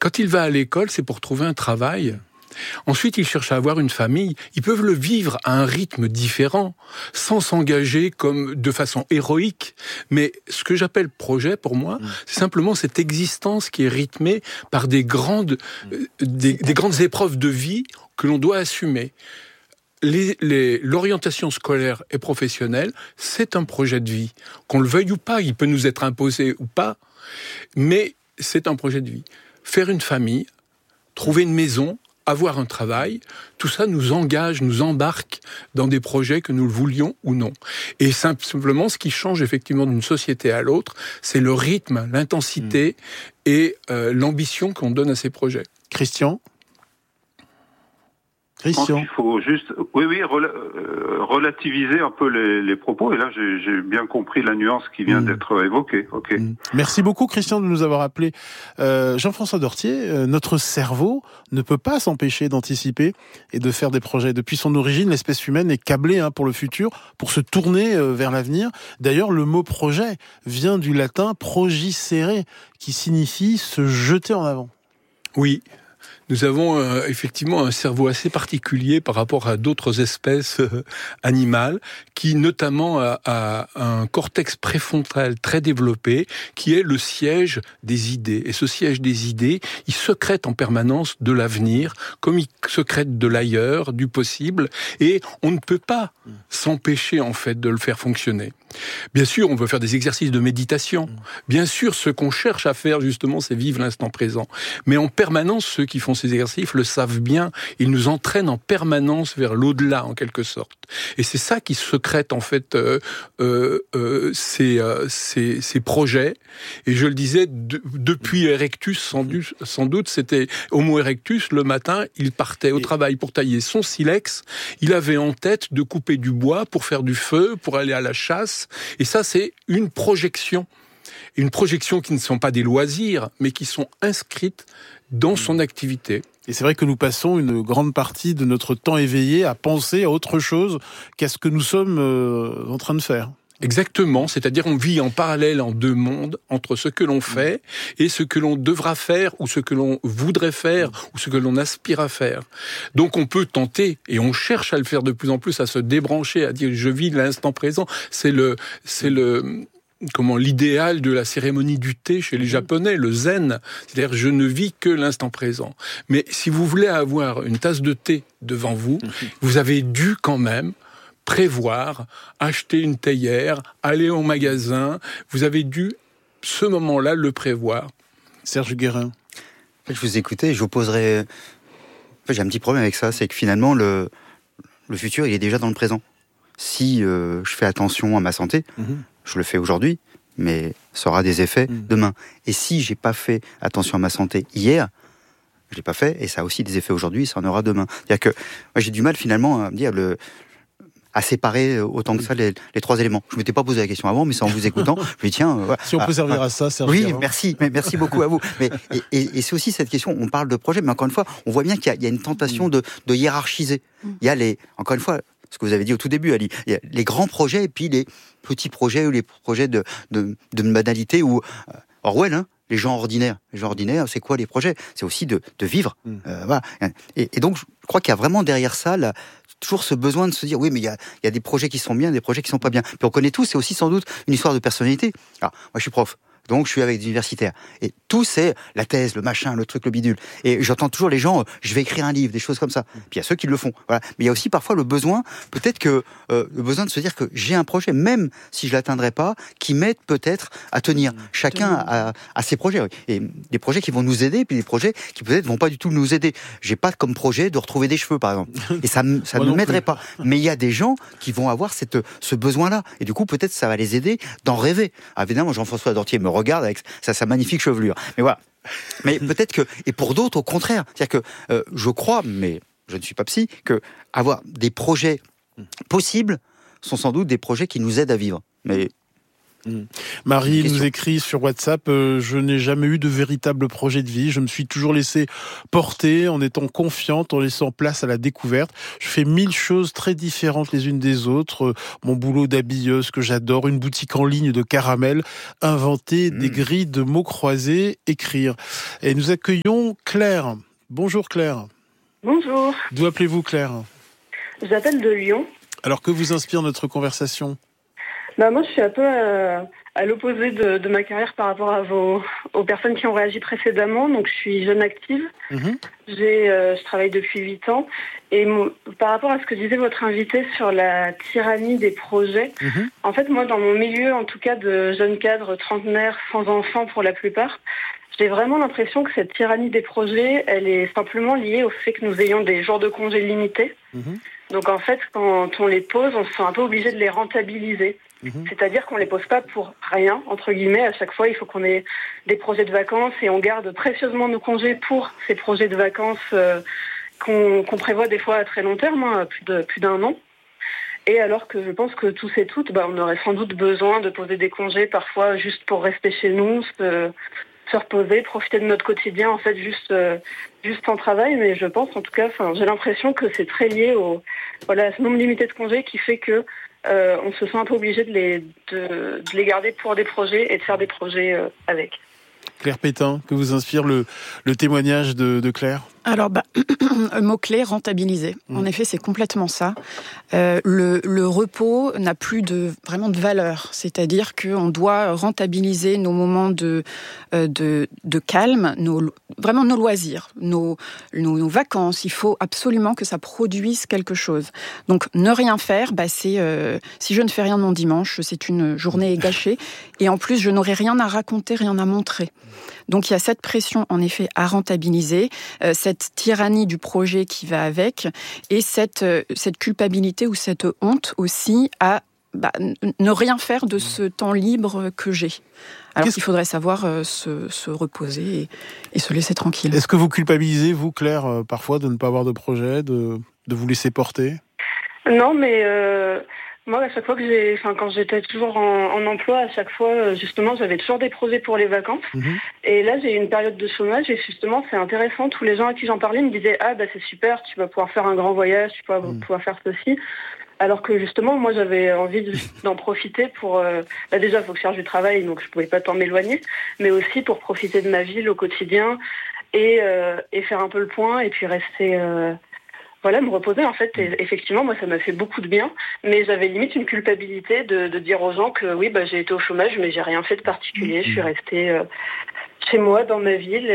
Quand il va à l'école, c'est pour trouver un travail. Ensuite, il cherche à avoir une famille. Ils peuvent le vivre à un rythme différent, sans s'engager comme de façon héroïque. Mais ce que j'appelle projet, pour moi, c'est simplement cette existence qui est rythmée par des grandes épreuves de vie que l'on doit assumer. L'orientation scolaire et professionnelle, c'est un projet de vie. Qu'on le veuille ou pas, il peut nous être imposé ou pas, mais c'est un projet de vie. Faire une famille, trouver une maison, avoir un travail, tout ça nous engage, nous embarque dans des projets que nous le voulions ou non. Et simplement, ce qui change effectivement d'une société à l'autre, c'est le rythme, l'intensité et l'ambition qu'on donne à ces projets. Christian ? Je pense qu'il faut juste, relativiser un peu les propos. Et là, j'ai bien compris la nuance qui vient d'être évoquée. Okay. Merci beaucoup, Christian, de nous avoir appelé. Jean-François Dortier, notre cerveau ne peut pas s'empêcher d'anticiper et de faire des projets. Depuis son origine, l'espèce humaine est câblée pour le futur, pour se tourner vers l'avenir. D'ailleurs, le mot projet vient du latin progicere, qui signifie se jeter en avant. Oui. Nous avons effectivement un cerveau assez particulier par rapport à d'autres espèces animales, qui notamment a un cortex préfrontal très développé, qui est le siège des idées. Et ce siège des idées, il secrète en permanence de l'avenir, comme il secrète de l'ailleurs, du possible, et on ne peut pas s'empêcher en fait de le faire fonctionner. Bien sûr, on peut faire des exercices de méditation. Bien sûr, ce qu'on cherche à faire, justement, c'est vivre l'instant présent. Mais en permanence, ceux qui font ces exercices le savent bien. Ils nous entraînent en permanence vers l'au-delà, en quelque sorte. Et c'est ça qui secrète, en fait, ces projets. Et je le disais, depuis Erectus, sans doute, c'était Homo erectus, le matin, il partait au travail pour tailler son silex. Il avait en tête de couper du bois pour faire du feu, pour aller à la chasse. Et ça, c'est une projection. Une projection qui ne sont pas des loisirs, mais qui sont inscrites dans son activité. Et c'est vrai que nous passons une grande partie de notre temps éveillé à penser à autre chose qu'à ce que nous sommes en train de faire. Exactement, c'est-à-dire on vit en parallèle en deux mondes, entre ce que l'on fait et ce que l'on devra faire, ou ce que l'on voudrait faire, ou ce que l'on aspire à faire. Donc on peut tenter, et on cherche à le faire de plus en plus, à se débrancher, à dire je vis l'instant présent. C'est l'idéal de la cérémonie du thé chez les Japonais, le zen. C'est-à-dire, je ne vis que l'instant présent. Mais si vous voulez avoir une tasse de thé devant vous, vous avez dû quand même prévoir, acheter une théière, aller au magasin. Vous avez dû, ce moment-là, le prévoir. Serge Guérin. Je vous écoutais, je vous poserai... J'ai un petit problème avec ça, c'est que finalement, le futur, il est déjà dans le présent. Si je fais attention à ma santé, je le fais aujourd'hui, mais ça aura des effets demain. Et si j'ai pas fait attention à ma santé hier, je l'ai pas fait, et ça a aussi des effets aujourd'hui, ça en aura demain. C'est-à-dire que moi, j'ai du mal finalement à me dire à séparer autant que ça les trois éléments. Je m'étais pas posé la question avant, mais c'est en vous écoutant, je me dis tiens... si on peut servir à ça, Serge. Oui, merci beaucoup à vous. Mais, et c'est aussi cette question, on parle de projet, mais encore une fois, on voit bien qu'il y a une tentation de hiérarchiser. Il y a encore une fois, ce que vous avez dit au tout début, Ali, il y a les grands projets et puis les petits projets ou les projets de banalité ou Orwell, les gens ordinaires. Les gens ordinaires, c'est quoi les projets ? C'est aussi de vivre. Voilà. Et donc, je crois qu'il y a vraiment derrière ça toujours ce besoin de se dire oui, mais il y a des projets qui sont bien, des projets qui sont pas bien. Puis on connaît tous, c'est aussi sans doute une histoire de personnalité. Alors, moi, je suis prof. Donc, je suis avec des universitaires. Et tout, c'est la thèse, le machin, le truc, le bidule. Et j'entends toujours les gens, je vais écrire un livre, des choses comme ça. Puis il y a ceux qui le font. Voilà. Mais il y a aussi parfois le besoin, peut-être que, le besoin de se dire que j'ai un projet, même si je l'atteindrai pas, qui m'aide peut-être à tenir. Chacun a ses projets. Oui. Et des projets qui vont nous aider, puis des projets qui peut-être vont pas du tout nous aider. J'ai pas comme projet de retrouver des cheveux, par exemple. Et ça ne m'aiderait pas. Mais il y a des gens qui vont avoir ce besoin-là. Et du coup, peut-être ça va les aider d'en rêver. Alors, évidemment, Jean-François Dortier me regarde avec sa magnifique chevelure. Mais voilà. Mais peut-être que, et pour d'autres, au contraire. C'est-à-dire que je crois, mais je ne suis pas psy, que avoir des projets possibles sont sans doute des projets qui nous aident à vivre. Mais Marie nous écrit sur WhatsApp, je n'ai jamais eu de véritable projet de vie, je me suis toujours laissé porter en étant confiante, en laissant place à la découverte. Je fais 1000 choses très différentes les unes des autres, mon boulot d'habilleuse que j'adore, une boutique en ligne de caramel, inventer des grilles de mots croisés, écrire. Et nous accueillons Claire. Bonjour Claire. Bonjour. D'où appelez-vous Claire ? J'appelle de Lyon. Alors que vous inspire notre conversation ? Moi, je suis un peu à l'opposé de ma carrière par rapport aux personnes qui ont réagi précédemment. Donc, je suis jeune active. Je travaille depuis 8 ans. Et par rapport à ce que disait votre invité sur la tyrannie des projets, en fait, moi, dans mon milieu, en tout cas de jeunes cadres trentenaires, sans enfants pour la plupart, j'ai vraiment l'impression que cette tyrannie des projets, elle est simplement liée au fait que nous ayons des jours de congé limités. Donc, en fait, quand on les pose, on se sent un peu obligé de les rentabiliser. C'est-à-dire qu'on les pose pas pour rien, entre guillemets. À chaque fois, il faut qu'on ait des projets de vacances et on garde précieusement nos congés pour ces projets de vacances qu'on prévoit des fois à très long terme, plus d'un an. Et alors que je pense que tous et toutes, on aurait sans doute besoin de poser des congés parfois juste pour rester chez nous, se reposer, profiter de notre quotidien, en fait, juste sans travail. Mais je pense, en tout cas, j'ai l'impression que c'est très lié à ce nombre limité de congés qui fait que on se sent un peu obligé de les garder pour des projets et de faire des projets avec. Claire Pétain, que vous inspire le témoignage de Claire ? Alors, mot-clé, rentabiliser. En effet, c'est complètement ça. Le repos n'a plus vraiment de valeur. C'est-à-dire qu'on doit rentabiliser nos moments de calme, vraiment nos loisirs, nos vacances. Il faut absolument que ça produise quelque chose. Donc, ne rien faire, c'est si je ne fais rien de mon dimanche, c'est une journée gâchée. Et en plus, je n'aurai rien à raconter, rien à montrer. Donc, il y a cette pression, en effet, à rentabiliser, cette tyrannie du projet qui va avec, et cette culpabilité ou cette honte aussi à ne rien faire de ce temps libre que j'ai. Alors qu'il faudrait savoir se reposer et se laisser tranquille. Est-ce que vous culpabilisez, vous, Claire, parfois de ne pas avoir de projet, de vous laisser porter ? Non, mais moi, à chaque fois quand j'étais toujours en emploi, à chaque fois, justement, j'avais toujours des projets pour les vacances. Et là, j'ai eu une période de chômage et justement, c'est intéressant. Tous les gens à qui j'en parlais me disaient « c'est super, tu vas pouvoir faire un grand voyage, tu vas pouvoir faire ceci ». Alors que justement, moi, j'avais envie d'en profiter pour... déjà, il faut que je cherche du travail, donc je pouvais pas tant m'éloigner, mais aussi pour profiter de ma ville au quotidien et faire un peu le point et puis rester... me reposer, en fait. Et effectivement, moi, ça m'a fait beaucoup de bien, mais j'avais limite une culpabilité de dire aux gens que oui, j'ai été au chômage, mais j'ai rien fait de particulier. Je suis restée chez moi, dans ma ville,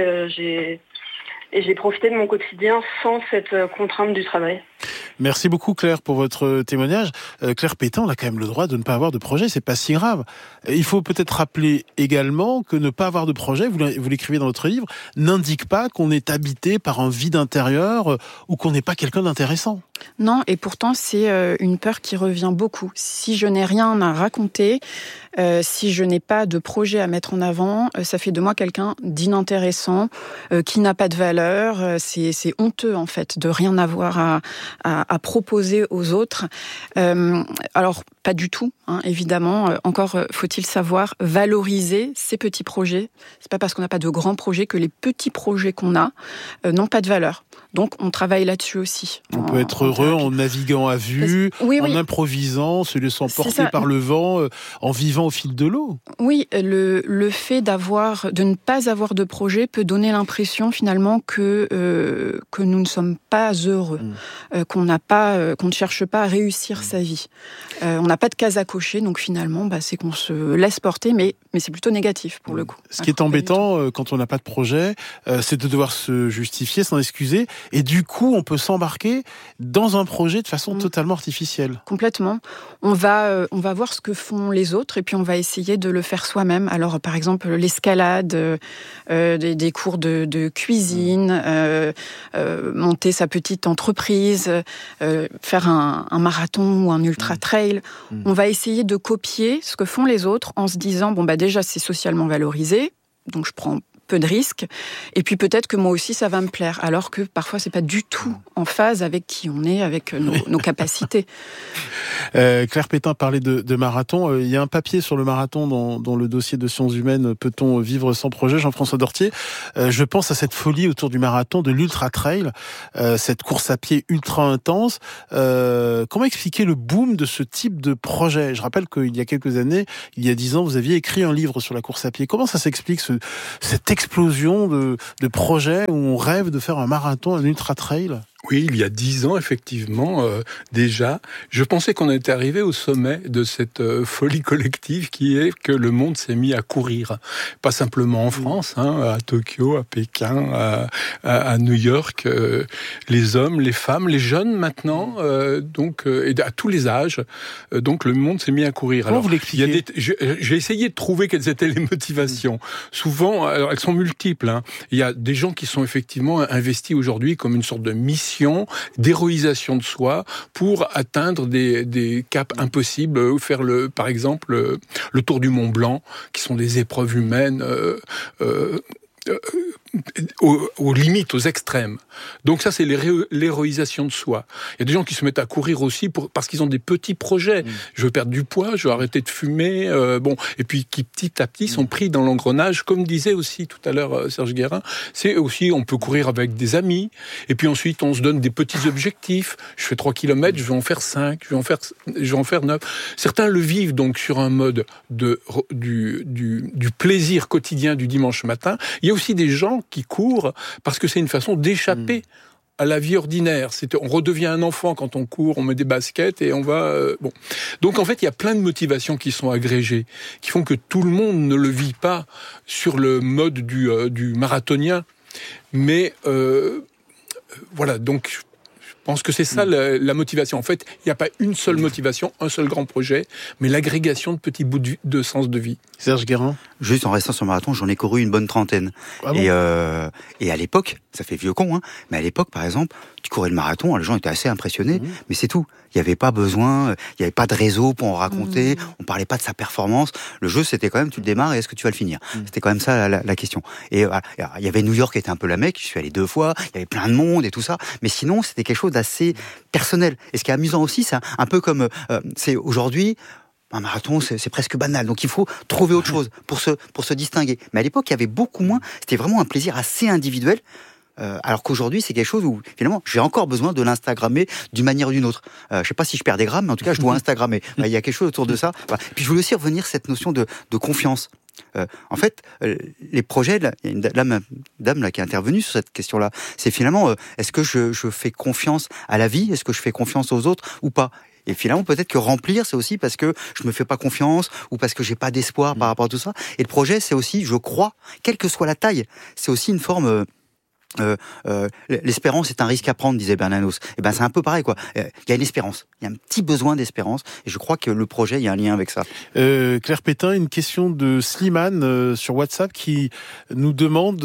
et j'ai profité de mon quotidien sans cette contrainte du travail. Merci beaucoup Claire pour votre témoignage. Claire Pétain, on a quand même le droit de ne pas avoir de projet, c'est pas si grave. Il faut peut-être rappeler également que ne pas avoir de projet, vous l'écrivez dans votre livre, n'indique pas qu'on est habité par un vide intérieur ou qu'on n'est pas quelqu'un d'intéressant. Non, et pourtant c'est une peur qui revient beaucoup. Si je n'ai rien à raconter, si je n'ai pas de projet à mettre en avant, ça fait de moi quelqu'un d'inintéressant, qui n'a pas de valeur. C'est honteux en fait de rien avoir à proposer aux autres. Alors pas du tout, évidemment. Encore faut-il savoir valoriser ces petits projets. C'est pas parce qu'on n'a pas de grands projets que les petits projets qu'on a n'ont pas de valeur. Donc on travaille là-dessus aussi. On peut être heureux en naviguant à vue, en improvisant, se laissant porter par le vent, en vivant au fil de l'eau. Oui, le fait de ne pas avoir de projet peut donner l'impression finalement que nous ne sommes pas heureux, qu'on ne cherche pas à réussir sa vie. On n'a pas de case à cocher, donc finalement, c'est qu'on se laisse porter, mais c'est plutôt négatif pour le coup. Ce qui est embêtant quand on n'a pas de projet, c'est de devoir se justifier, s'en excuser, et du coup, on peut s'embarquer dans un projet de façon totalement artificielle. Complètement. On va voir ce que font les autres, et puis on va essayer de le faire soi-même. Alors, par exemple, l'escalade, des cours de cuisine, monter sa petite entreprise, faire un marathon ou un ultra-trail. On va essayer de copier ce que font les autres en se disant, déjà, c'est socialement valorisé, donc je prends peu de risques. Et puis peut-être que moi aussi, ça va me plaire. Alors que parfois, c'est pas du tout en phase avec qui on est, avec nos capacités. Claire Pétain parlait de marathon. Il y a un papier sur le marathon dans le dossier de Sciences Humaines. Peut-on vivre sans projet? Jean-François Dortier, je pense à cette folie autour du marathon, de l'ultra trail, cette course à pied ultra intense. Comment expliquer le boom de ce type de projet? Je rappelle qu'il y a quelques années, il y a 10 ans, vous aviez écrit un livre sur la course à pied. Comment ça s'explique, cette explosion de projets où on rêve de faire un marathon, un ultra trail? Oui, il y a 10 ans, effectivement, déjà, je pensais qu'on était arrivé au sommet de cette folie collective qui est que le monde s'est mis à courir. Pas simplement en France, à Tokyo, à Pékin, à New York, les hommes, les femmes, les jeunes maintenant, et à tous les âges, donc le monde s'est mis à courir. Comment vous l'expliquez? J'ai essayé de trouver quelles étaient les motivations. Souvent, alors, elles sont multiples. Il y a des gens qui sont effectivement investis aujourd'hui comme une sorte de mission, d'héroïsation de soi pour atteindre des caps impossibles, faire par exemple le tour du Mont Blanc, qui sont des épreuves humaines aux limites, aux extrêmes. Donc ça, c'est l'héroïsation de soi. Il y a des gens qui se mettent à courir aussi parce qu'ils ont des petits projets. Je veux perdre du poids, je veux arrêter de fumer, et puis qui petit à petit sont pris dans l'engrenage, comme disait aussi tout à l'heure Serge Guérin. C'est aussi, on peut courir avec des amis, et puis ensuite on se donne des petits objectifs. Je fais 3 km, je vais en faire 5, je vais en faire 9. Certains le vivent donc sur un mode du plaisir quotidien du dimanche matin. Il y a aussi des gens qui courent parce que c'est une façon d'échapper à la vie ordinaire. On redevient un enfant quand on court, on met des baskets et on va... Donc en fait, il y a plein de motivations qui sont agrégées, qui font que tout le monde ne le vit pas sur le mode du marathonien. Mais voilà, donc... Je pense que c'est ça la motivation. En fait, il n'y a pas une seule motivation, un seul grand projet, mais l'agrégation de petits bouts de sens de vie. Serge Guérin? Juste en restant sur le marathon, j'en ai couru une bonne trentaine. Ah bon? Et à l'époque, ça fait vieux con, mais à l'époque, par exemple, tu courais le marathon, les gens étaient assez impressionnés, mais c'est tout. Il n'y avait pas besoin, il n'y avait pas de réseau pour en raconter, on parlait pas de sa performance. Le jeu, c'était quand même, tu le démarres et est-ce que tu vas le finir? C'était quand même ça la question. Et il y avait New York qui était un peu la Mecque, je suis allé 2 fois, il y avait plein de monde et tout ça, mais sinon, c'était quelque chose d'assez personnel. Et ce qui est amusant aussi, c'est un peu comme, c'est aujourd'hui, un marathon, c'est presque banal. Donc il faut trouver autre chose pour se distinguer. Mais à l'époque, il y avait beaucoup moins, c'était vraiment un plaisir assez individuel. Alors qu'aujourd'hui, c'est quelque chose où, finalement, j'ai encore besoin de l'Instagrammer d'une manière ou d'une autre. Je sais pas si je perds des grammes, mais en tout cas, je dois Instagrammer. Il y a quelque chose autour de ça. Voilà. Puis je voulais aussi revenir sur cette notion de confiance. En fait, les projets, il y a une dame là qui est intervenue sur cette question-là. C'est finalement, est-ce que je fais confiance à la vie? Est-ce que je fais confiance aux autres ou pas? Et finalement, peut-être que remplir, c'est aussi parce que je me fais pas confiance ou parce que j'ai pas d'espoir par rapport à tout ça. Et le projet, c'est aussi, je crois, quelle que soit la taille, c'est aussi une forme... l'espérance est un risque à prendre, disait Bernanos. Et ben c'est un peu pareil, quoi. Il y a une espérance, il y a un petit besoin d'espérance, et je crois que le projet, il y a un lien avec ça. Claire Pétain, une question de Slimane sur WhatsApp qui nous demande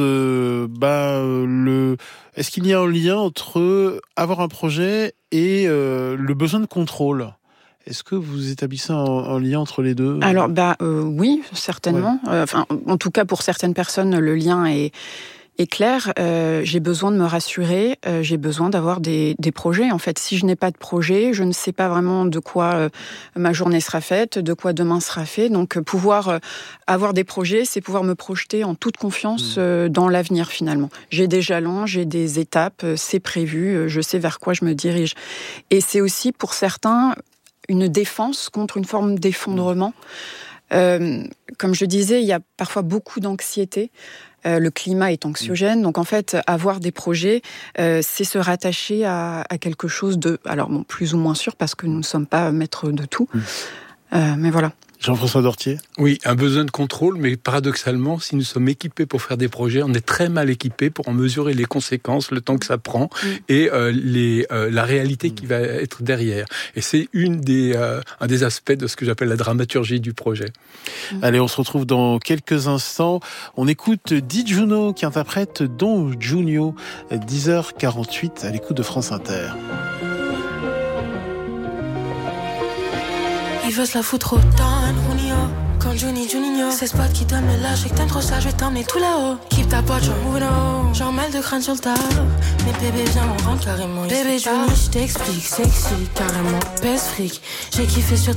est-ce qu'il y a un lien entre avoir un projet et le besoin de contrôle? Est-ce que vous établissez un lien entre les deux? Alors oui, certainement. Ouais. En tout cas, pour certaines personnes, le lien est clair. J'ai besoin de me rassurer, j'ai besoin d'avoir des projets. En fait, si je n'ai pas de projet, je ne sais pas vraiment de quoi ma journée sera faite, de quoi demain sera fait. Donc, pouvoir avoir des projets, c'est pouvoir me projeter en toute confiance dans l'avenir, finalement. J'ai des jalons, j'ai des étapes, c'est prévu, je sais vers quoi je me dirige. Et c'est aussi, pour certains, une défense contre une forme d'effondrement. Comme je disais, il y a parfois beaucoup d'anxiété. Le climat est anxiogène, donc en fait, avoir des projets, c'est se rattacher à quelque chose de, alors bon, plus ou moins sûr, parce que nous ne sommes pas maîtres de tout, mais voilà. Jean-François Dortier? Oui, un besoin de contrôle, mais paradoxalement, si nous sommes équipés pour faire des projets, on est très mal équipés pour en mesurer les conséquences, le temps que ça prend, et la réalité qui va être derrière. Et c'est un des aspects de ce que j'appelle la dramaturgie du projet. Allez, on se retrouve dans quelques instants. On écoute Di Juno qui interprète Don Junio, 10h48 à l'écoute de France Inter. Il veut se la foutre au Don Junio, comme Juninho. C'est spot qui donne le lâche et que t'aimes trop ça, je vais t'emmener tout là-haut. Keep ta poche, j'en move on. J'en mêle de crâne sur le tas. Mais bébé, viens, on rentre carrément. Bébé, Juni, je t'explique, sexy, carrément. Pèse fric, j'ai kiffé sur